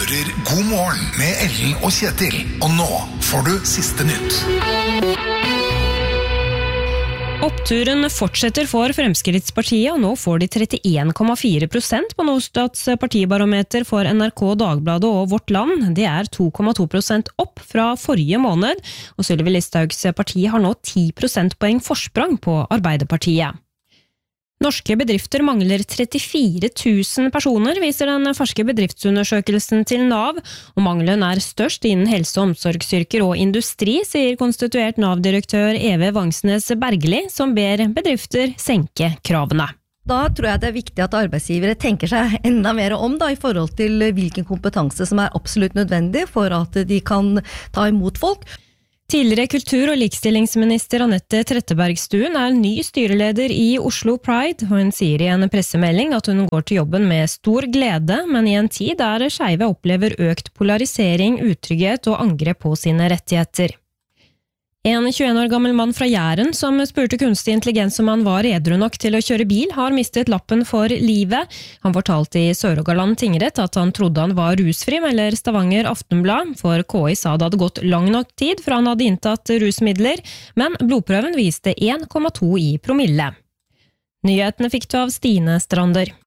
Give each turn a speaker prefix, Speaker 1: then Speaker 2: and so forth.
Speaker 1: hører God morgen med Ellen og Kjetil. Og nå får du siste nytt.
Speaker 2: Oppturen fortsetter for Fremskrittspartiet, og nå får de 31,4% på Norstats partibarometer for NRK, Dagbladet og Vårt Land. Det er 2,2% opp fra forrige måned, og Sylvi Listhaugs parti har nå 10 prosentpoeng forsprang på Arbeiderpartiet. Norske bedrifter mangler 34 000 personer, viser den ferske bedriftsundersøkelsen til NAV, og mangelen er størst innen helse- og omsorgsyrker og industri, sier konstituert NAV-direktør Eve Vangsnes Bergli, som ber bedrifter senke kravene.
Speaker 3: Da tror jeg det er viktig at arbeidsgivere tenker seg enda mer om i forhold til hvilken kompetanse som er absolutt nødvendig for at de kan ta imot folk.
Speaker 2: Tidligere kultur- og likestillingsminister Anette Trettebergstuen er ny styreleder i Oslo Pride, og hun sier i en pressemelding at hun går til jobben med stor glede, men i en tid der skeive opplever økt polarisering, utrygghet og angrep på sine rettigheter. En 21 år gammel mann fra Jæren som spurte kunstig intelligens om han var edru nok til å kjøre bil, har mistet lappen for livet. Han fortalte i Sør-Rogaland tingrett at han trodde han var rusfri, eller Stavanger Aftenblad, for KI sa det hadde gått lang nok tid fra han hadde inntatt rusmidler, men blodprøven viste 1,2 i promille. Nyhetene fikk du av Stine Strander.